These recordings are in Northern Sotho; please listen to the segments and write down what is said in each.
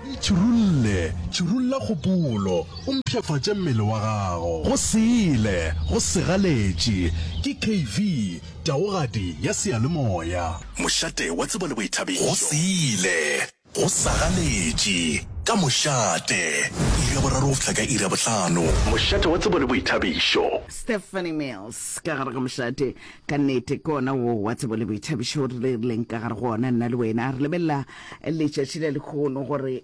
Tšhurulla kgopolo o mpšhafatše mmele wa gago go sele go segaletše ke KV taogadi ya seyalemoya mošate wa tsebo le boithabišo go sele go sagaletše ka mošate ira boraro go fihla ka ira bohlano mošate wa tsebo le boithabišo Stephanie Mills ka gare ga mošate ka nnete ke ona wo wa tsebo le boithabišo o re rileng ka gare go ona nna le wena re lebelela letšatši le lekgono gore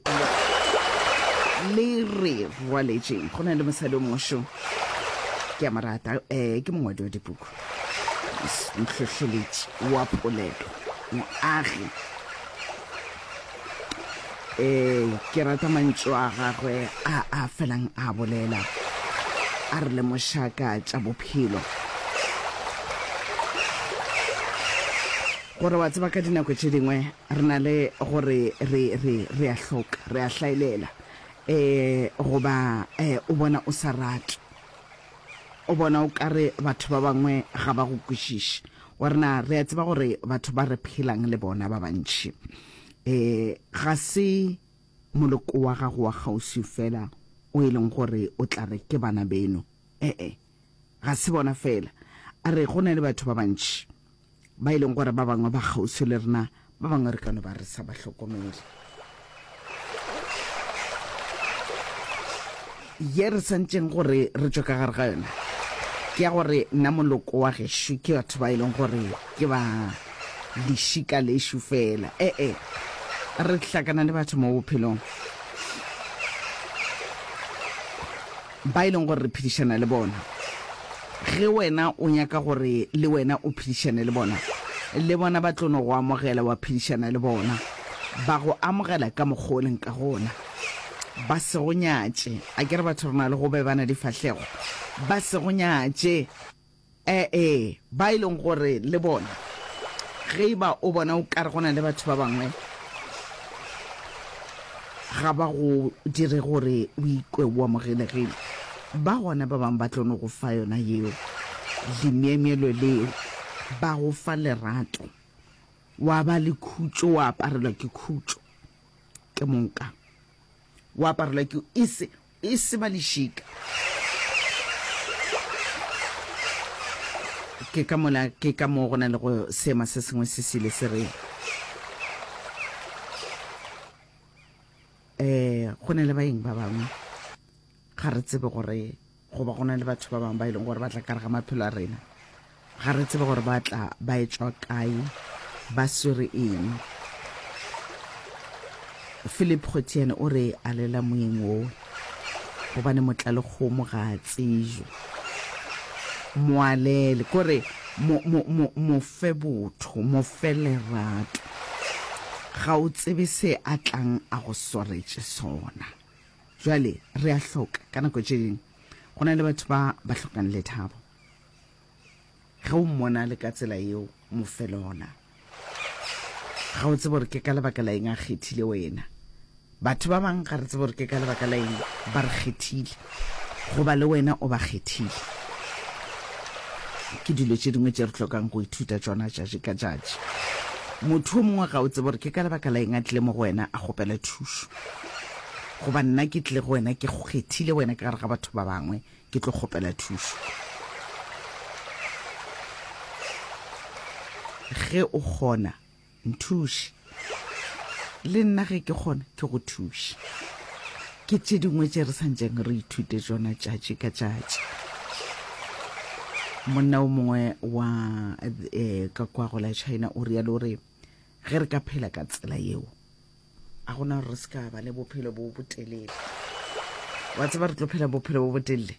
le re rwaletšeng go na le mosadi o mošo ke a marata ke mongwadi wa dipuku mohlohleletši wa polelo moagi ke rata mantso a gagwe a felang a bolela a re le mošaka tša bophelo gore wa tseba ka dinako tše dingwe re na le gore re a hloka re a hlaelela goba o bona o sa rate o bona o kare batho ba bangwe ga ba go kwešiše wa rena re a tseba gore batho ba re phelang le bona ba bantši ga se moloko wa gago wa kgauswi fela o e leng gore o tla re ke bana beno ga se bona fela a re go na le batho ba bantši ba e leng gore ba bangwe ba kgauswi le rena ba bangwe re kano ba re sa ba hlokomele ye re santseng gore re tswe ka gare ga yona ke ya gore nna moloko wa gešo ke batho ba e leng gore ke ba lešika lešo fela re hlakana le batho mo bophelong ba e leng gore re phedišana le bona ge wena o nyaka gore le wena o phedišane le bona ba tlono go amogela wa phedišana le bona ba go amogela ka mokgoleng ka gona ba se go nyatše a kere batho rena le go bebana difahlego ba se go nyatše ba e leng gore le bona ge ba o bona o kare gona le batho ba bangwe ga ba go dire gore o ikwe o amogelegile ba gona ba bangwe ba tlono go fa yona yeo lemeemelo leo ba go fa lerato wa ba le khutso wa aparelwa ke khutso ke monka wa aparelwa ke ise ba lešika ke ka mo go na le go sema se sengwe se sele se re go na le baeng ba bangwe ga re tsebe gore goba go na le batho ba bangwe ba e leng gore ba tla kare ga maphelo a rena ga re tsebe gore ba tla ba etswa kae ba swere eng Philip Khotiene o re a lela moeng o gobane motlalekgomo ga a tsejo moalele kore mo fe botho mo fe lerato ga o tsebe se a tlang a go soretše sona jwale re a hloka ka nako tše dingwe go na le batho ba hlokang lethabo ge o mmona le ka tsela yeo mo fe lona ga o tsebe gore ke ka lebaka la eng a kgethile wena batho ba bangwe ga re tsebe gore ke ka lebaka la eng ba re kgethile goba le wena o ba kgethile ke dilo tše dingwe tše re tlhokang go ithuta tšona tšatši ka tšatši motho o mongwe ga o tsebe gore ke ka lebaka la eng a tlile mo go wena a kgopela thušo goba nna ke tlile go wena ke go kgethile wena ka gare ga batho ba bangwe ke tlo kgopela thušo ge o kgona nthuše le nna ge ke kgona ke go thuše ke tše dingwe tše re santseng re ithute tšona tšatši ka tšatši monna o mongwe wa ka kwa go la China o rialo re ge re ka phela ka tsela yeo a gona re se ka ba le bophelo bo botelele wa tseba re tlo phela bophelo bo botelele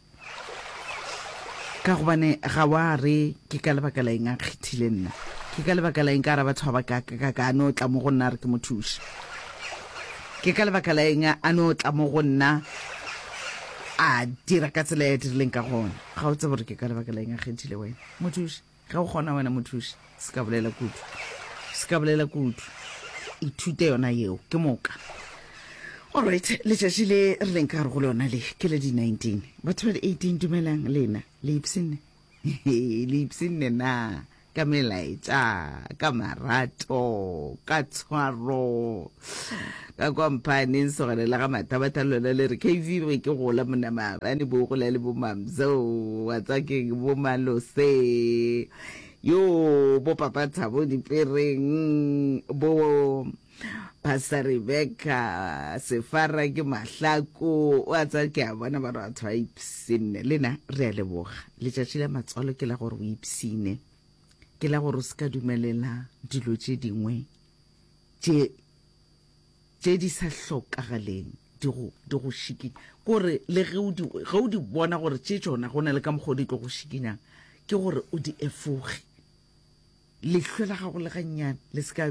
ka gobane ga wa re ke ka lebaka la eng a kgethile nna ke ka lebaka la eng ka ra batho ba ka no tla mo go nna re ke mothuši ke ka lebaka la eng a no tla mo go nna a dira ka tsela ya dirileng ka gona ga o tseba gore ke ka lebaka la eng a kgethile wena mothuši ga o kgona wena mothuši se ka bolela kudu ithute yona yeo ke moka alright letšatši le re leng ka gare go le yona le ke le di-19 batho ba di-18 dumelang lena le ipsene na ka melaetša ka marato ka tshwaro ka kompane sogane la ga matabata lona le re KV re ke gola monama ane bo gola le bo mamzo wa tsa ke bo malose yo bo papa Thabo Dipereng bo Pastor Rebecca Sefara ke Mahlako wa tsa ke a bona ba ratho a ipsine lena re a leboga le tšatši la matswalo ke la gore o ipsine ke la gore o ska dumelela dilo tše dingwe tše di sa hlokagaleng di go shiki gore le ge o di bona gore tše tšona go na le ka mokgwa di tlo go shikinyang ke gore o di efoge lehlwe la gago le gannyane le ska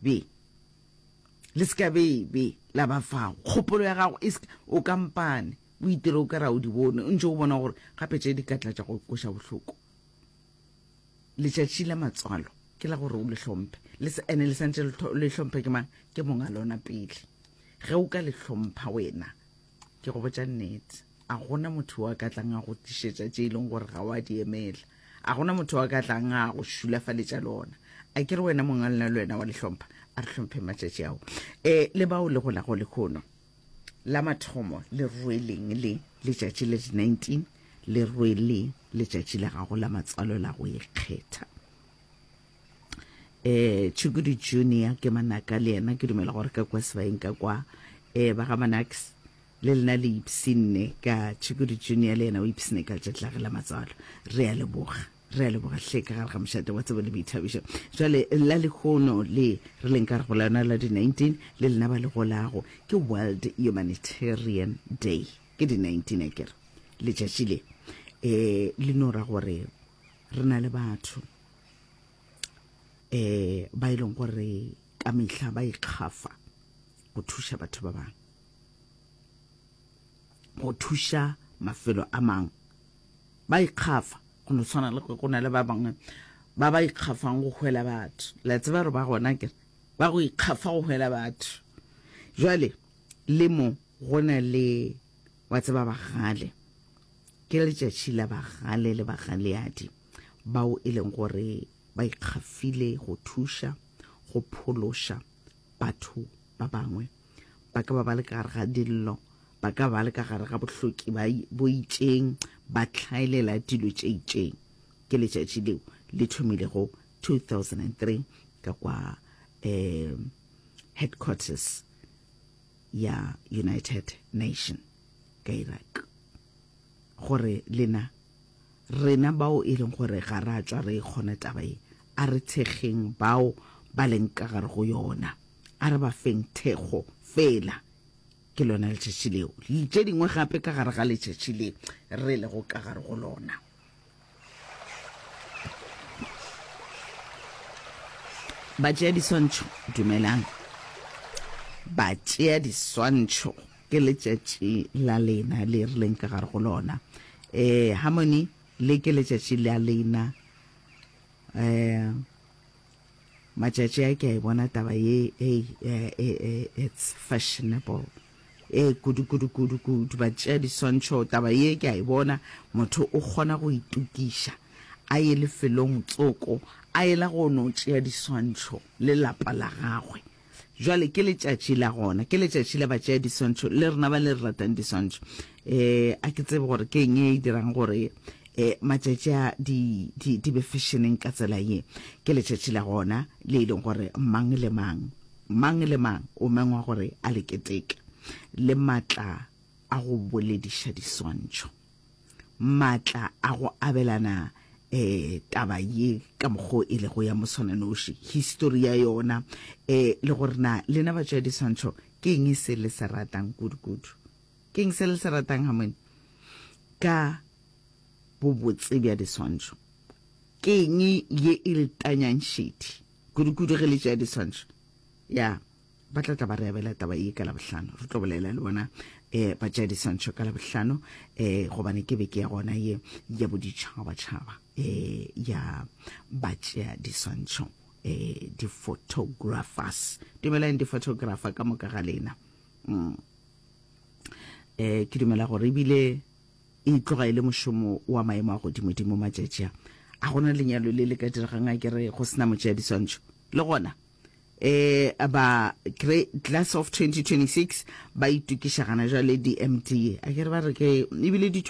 bebe la ba fao kgopolo ya gago o kampane o itire o ka ra o di bone o ntse o bona gore gape tše di katla tša go koša bohloko letšatši la matswalo ke la gore o le hlompe ene le santse le hlompe ke mang ke monga lona pele ge o ka le hlompha wena ke go botša nnete a gona motho wa ka tlang a go tišetša tše e leng gore ga wa di emela a gona motho wa ka tlang a go šulafaletša lona a ke re wena monga lena le wena wa le hlompha a re hlomphe matšatši ao le bao le golago le kgono la mathomo le rweleng le letšatši le 19 le rwele letšatši la gago la matswalo la go ikgetha Chukudu Junior ke manaka le yena ke dumela gore ka kwa sebaeng ka kwa ba ga Manax le lena le ipsine ka Chukudu Junior le yena o ipsine ka letšatši la matswalo re a leboga hle ka gare ga mošate wa tsebo le boithabišo jwale la lekgono le re leng ka re go lona la di 19 le lena ba le golago ke World Humanitarian Day ke di 19 akere letšatši le le no ra gore re na le batho ba e leng gore ka mehla ba ikgafa go thuša batho ba bang go thuša mafelo a mang ba ikgafa go no tshwana le go na le ba bangwe ba ikgafang go hwela batho la tseba re ba gona ke ba go ikgafa go hwela batho jwale le mo go na le wa tseba ba gale ke letšatši la bagale le bagaleadi bao e leng gore ba ikgafile go thuša go phološa batho ba bangwe ba ka ba le ka gare ga dillo ba ka ba le ka gare ga bohloki bo itšeng ba tlhaelela dilo tše itšeng ke letšatši leo le thomile go 2003 ka kwa headquarters ya United Nation ka Iraq gore lena rena bao e leng gore ga ra tšwa re kgona taba e a re thegeng bao ba leng ka gare go yona a re ba feng thego fela ke lona letšatši leo tše dingwe gape ka gare ga letšatši le re le go ka gare go lona ba tšea diswantšho dumelang ba tšea diswantšho ke letšatši la lena le re leng ka gare go lona Harmony le ke letšatši la lena matšatši a ke a bona taba ye it's fashionable kudu ba tšea diswantšho taba ye ke a bona motho o kgona go itukiša a ye lefelong tsoko a ela go no tšea diswantšho le lapa la gagwe jwale ke letšatši la gona ke letšatši la ba tšea diswantšho le rena ba le ratang diswantšho a ke tsebe gore ke eng e dirang gore matšatši a di be fashioneng ka tsela ye ke letšatši la gona le e leng gore mang le mang o mengwa gore a le keteke le matla a go bolediša diswantšho matla a go abelana taba ye ka mokgwa e le go ya moswananoši history ya yona le gore na lena ba tšea diswantšho ke eng se le se ratang kudu ke eng se le se ratang Harmony ka bobotse bja diswantšho ke eng ye e le tanyang šedi kudu ge le tšea diswantšho ya ba tla ba re abela taba ye ka Labohlano re tlo bolela le bona ba tšea diswantšho ka Labohlano gobane ke beke ya gona ye ya boditšhabatšhaba ya ba tšea diswantšho di-photographers dumelang di-photographer ka moka ga lena ke dumela gore ebile e tloga e le mošomo wa maemo a godimo-dimo matšatši a gona lenyalo le le ka diragang a kere go sena motšea diswantšho le gona ba class of 2026 ba itukiša gana jwa le di-MD a kere ba re ke ebile